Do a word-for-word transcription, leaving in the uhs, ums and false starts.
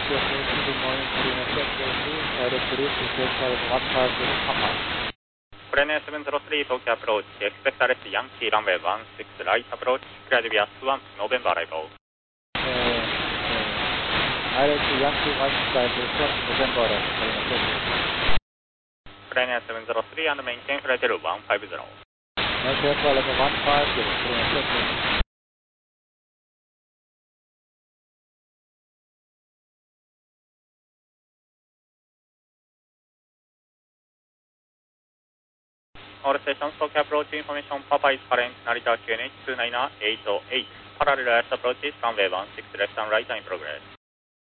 good morning, Marina Security, aeroplanes, expect one five zero, Papa. Premier seven zero three, Tokyo approach, expect arrest Yankee runway one six right approach, clear via Swan, November arrival. Uh, uh, I like Yankee one six right, November arrival, Marina Security. Premier seven zero three and maintain flight level one five zero. Okay, flight level one five zero, Marina Security. All stations, Tokyo approach information, Papa is current, Narita Q N H two nine eight zero eight. Parallel approaches, runway one six left and right in progress.